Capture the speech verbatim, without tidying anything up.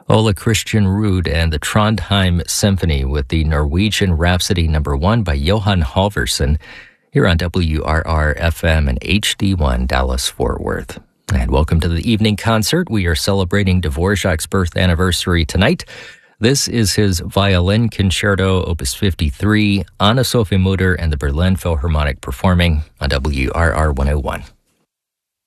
Ola Christian Ruud and the Trondheim Symphony with the Norwegian Rhapsody number one by Johan Halvorsen here on W R R F M and H D one Dallas-Fort Worth. And welcome to the evening concert. We are celebrating Dvorak's birth anniversary tonight. This is his Violin Concerto, Opus fifty-three, Anna Sophie Mutter and the Berlin Philharmonic performing on W R R one oh one.